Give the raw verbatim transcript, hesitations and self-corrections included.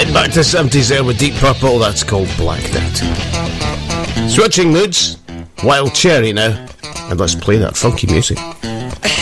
Heading back to the seventies there with Deep Purple, that's called Blacked Out. Switching moods, Wild Cherry now, and let's play that funky music.